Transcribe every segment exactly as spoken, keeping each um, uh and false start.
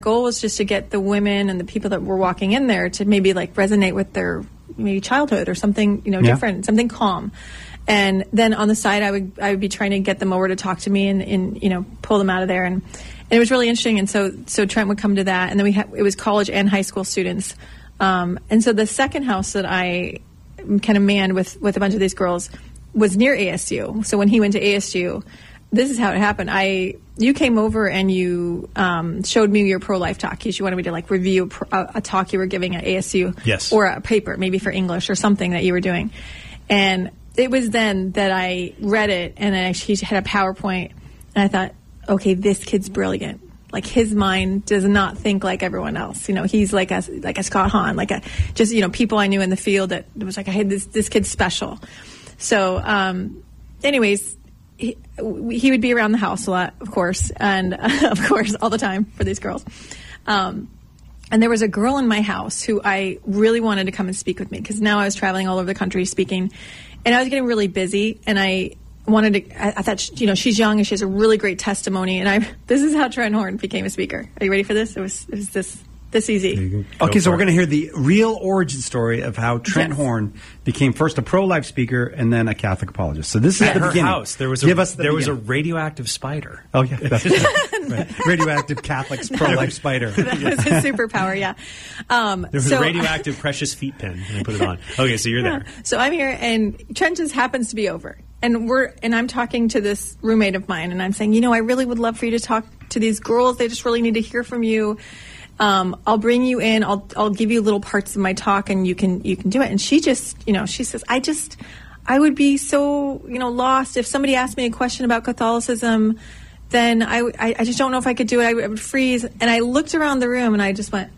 goal was just to get the women and the people that were walking in there to maybe like resonate with their maybe childhood or something, you know, Yeah. different, something calm. And then on the side, I would I would be trying to get them over to talk to me and, and you know, pull them out of there. And, and it was really interesting. And so so Trent would come to that, and then we had it was college and high school students. Um, and so the second house that I kind of manned with with a bunch of these girls was near A S U. So when he went to A S U, this is how it happened. I you came over and you um, showed me your pro-life talk because you wanted me to like review a, a talk you were giving at A S U, yes, or a paper maybe for English or something that you were doing. And it was then that I read it, and then he had a PowerPoint, and I thought, okay, this kid's brilliant. Like his mind does not think like everyone else. You know, he's like a like a Scott Hahn, like a just you know people I knew in the field that was like, hey, this this kid's special. So, um, anyways. He, he would be around the house a lot, of course, and uh, of course, all the time for these girls. Um, and there was a girl in my house who I really wanted to come and speak with me because now I was traveling all over the country speaking, and I was getting really busy. And I wanted to. I, I thought, you know, she's young and she has a really great testimony. And I, this is how Trent Horn became a speaker. Are you ready for this? It was, it was this. This easy. Okay, so we're going to hear the real origin story of how Trent Yes. Horn became first a pro-life speaker and then a Catholic apologist. So this is At the her beginning. house, there was a, Give us the there was a beginning. radioactive spider. Oh yeah, that's right. Radioactive Catholic pro-life spider. That was his superpower. Yeah. Um, There was so, a radioactive precious feet pin, and I put it on. Okay, so you're there. So I'm here, and Trent just happens to be over, and we're and I'm talking to this roommate of mine, and I'm saying, you know, I really would love for you to talk to these girls. They just really need to hear from you. Um, I'll bring you in. I'll I'll give you little parts of my talk, and you can you can do it. And she just, you know, she says, I just, I would be so, you know, lost if somebody asked me a question about Catholicism. Then I, w- I, I just don't know if I could do it. I would, I would freeze. And I looked around the room, and I just went,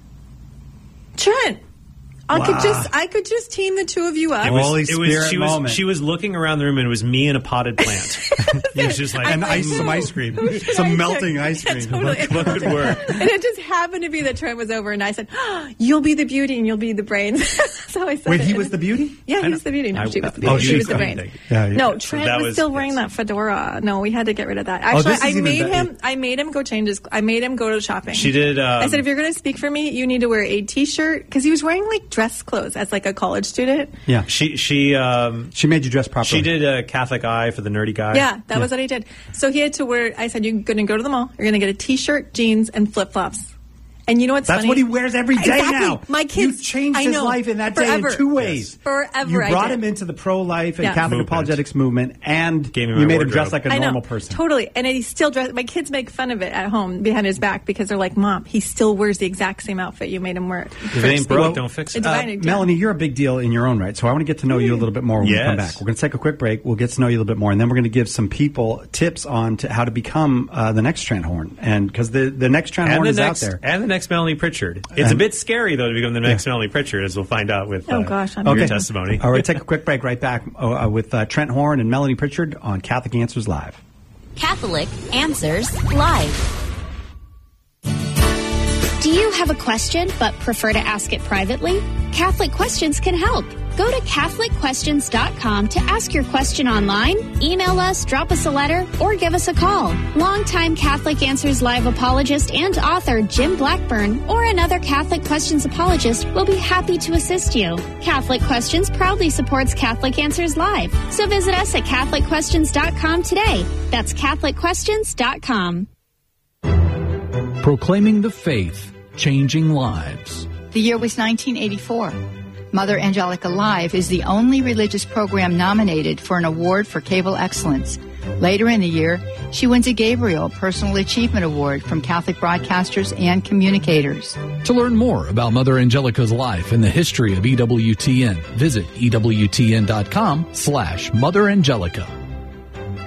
Trent, I Wow. could just I could just team the two of you up. It was, Holy it was, Spirit she was moment. she was looking around the room, and it was me and a potted plant. It was just like And I ice, know. some ice cream, some melting ice cream. Totally. what could work. And it just happened to be that Trent was over, and I said, oh, "You'll be the beauty, and you'll be the brains." That's how I said Wait, it. he was the beauty? Yeah, he I was know. the beauty. No, I- she was the oh, beauty. she she was was the the brain. beauty. Yeah, yeah. No, So Trent that was, was- still wearing yes. that fedora. No, we had to get rid of that. Actually, this is I even made better. him. I made him go change his. I made him go to shopping. She did. Um, I said, if you're going to speak for me, you need to wear a T-shirt because he was wearing like dress clothes as like a college student. Yeah. she she um, She made you dress properly. she did a Catholic eye for the nerdy guy. Yeah, that was what he did. So he had to wear. I said, "You're going to go to the mall. You're going to get a T-shirt, jeans, and flip flops." And you know what's That's funny? what he wears every day Exactly. now. My kids, You changed I his know. life in that Forever. day in two ways. Forever, You I brought did. him into the pro-life and Yeah. Catholic Movement. apologetics movement, and Gave him you a made him wardrobe. dress like a I know, normal person. totally. And he still dress. My kids make fun of it at home behind his back because they're like, "Mom, he still wears the exact same outfit you made him wear." If it ain't broke, don't fix it. It's Uh, fine, yeah. Melanie, you're a big deal in your own right, so I want to get to know you a little bit more when we come Yes. back. We're going to take a quick break. We'll get to know you a little bit more, and then we're going to give some people tips on to how to become uh, the next Trent Horn, and because the the next Trent And Horn the is next, out there. and the next Melanie Pritchard. It's a And- bit scary though to become the next Melanie Pritchard, as we'll find out with uh, Oh, gosh, I'm your Okay. testimony. All right, take a quick break. Right back uh, with uh, Trent Horn and Melanie Pritchard on Catholic Answers Live. Catholic Answers Live. Do you have a question but prefer to ask it privately? Catholic Questions can help. Go to Catholic Questions dot com to ask your question online, email us, drop us a letter, or give us a call. Longtime Catholic Answers Live apologist and author Jim Blackburn or another Catholic Questions apologist will be happy to assist you. Catholic Questions proudly supports Catholic Answers Live, so visit us at Catholic Questions dot com today. That's Catholic Questions dot com. Proclaiming the faith, changing lives. The year was nineteen eighty-four. Mother Angelica Live is the only religious program nominated for an award for cable excellence. Later in the year, she wins a Gabriel Personal Achievement Award from Catholic broadcasters and communicators. To learn more about Mother Angelica's life and the history of E W T N, visit E W T N dot com slash Mother Angelica.